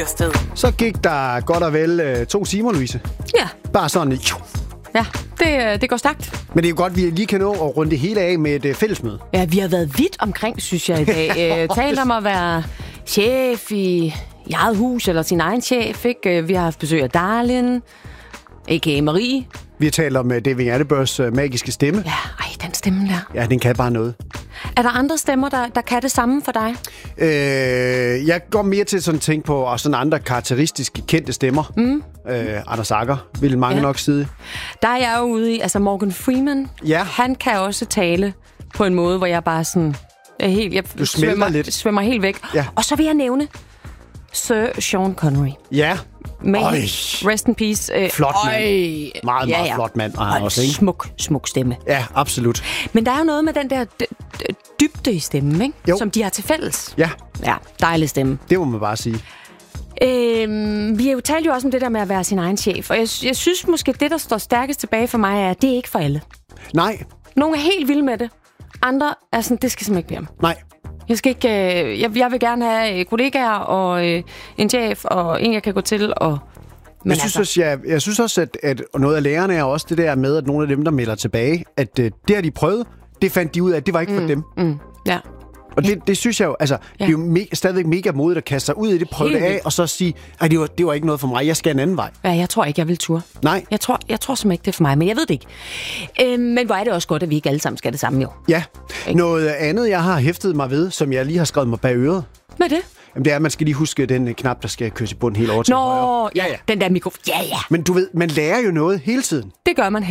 Så gik der godt og vel 2 timer, Louise. Ja. Bare sådan. Ja, det går stærkt. Men det er jo godt, at vi lige kan nå at runde det hele af med et fællesmøde. Ja, vi har været vidt omkring, synes jeg, i dag. Talt om at være chef i eget hus, eller sin egen chef, ikke? Vi har haft besøg af Darlin, a.k.a. Marie. Vi har talt om David Attenboroughs magiske stemme. Ja, den stemme der. Ja, den kan bare noget. Er der andre stemmer, der kan det samme for dig? Jeg går mere til sådan at tænke på og sådan andre karakteristiske kendte stemmer. Anders Agger vil mange nok sige. Der er jeg jo ude i, altså Morgan Freeman. Ja. Han kan også tale på en måde, hvor jeg bare sådan Du svømmer helt væk. Ja. Og så vil jeg nævne Sir Sean Connery. Ja. Rest in peace. Flot mand. Meget flot mand. Og også, ikke? Smuk stemme. Ja, absolut. Men der er jo noget med den der dybde i stemmen, ikke? Jo. Som de har til fælles. Ja. Ja, dejlig stemme. Det må man bare sige. Vi har jo talt jo også om det der med at være sin egen chef. Og jeg synes måske, det der står stærkest tilbage for mig, er, at det er ikke for alle. Nej. Nogle er helt vilde med det. Andre er sådan, det skal simpelthen ikke blive. Nej. Jeg skal ikke. Jeg vil gerne have kollegaer og en chef og en jeg kan gå til og. Jeg synes også, at noget af lærerne er også det der med, at nogle af dem der melder tilbage, at det har de prøvet, det fandt de ud af, at det var ikke for dem. Ja. Og det synes jeg jo, altså, det er jo stadigvæk mega modigt at kaste sig ud i det, prøve det af, og så sige, det var ikke noget for mig, jeg skal en anden vej. Ja, jeg tror ikke, jeg vil ture. Nej. Jeg tror simpelthen ikke, det er for mig, men jeg ved det ikke. Men hvor er det også godt, at vi ikke alle sammen skal det samme, jo. Ja. Ikke? Noget andet, jeg har hæftet mig ved, som jeg lige har skrevet mig bag øret. Hvad er det? Jamen, det er, at man skal lige huske den knap, der skal køres i bunden helt over til højre. Ja, den der mikrofon. Ja. Men du ved, man lærer jo noget hele tiden. Det gør man